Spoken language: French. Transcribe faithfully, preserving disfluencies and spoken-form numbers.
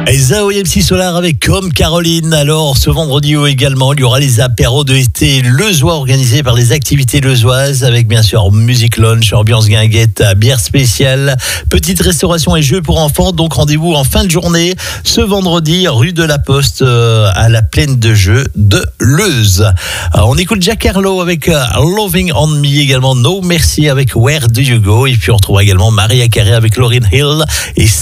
Et Zao et M C Solar avec Comme Caroline. Alors, ce vendredi également, il y aura les apéros de été leusois organisés par les activités leusoises avec bien sûr musique lunch, ambiance guinguette, bière spéciale, petite restauration et jeux pour enfants. Donc, rendez-vous en fin de journée ce vendredi, rue de la Poste, euh, à la plaine de jeux de Leuze. Alors, on écoute Jack Harlow avec euh, Loving on Me également, No Merci avec Where Do You Go. Et puis, on retrouvera également Mariah Carey avec Lauryn Hill et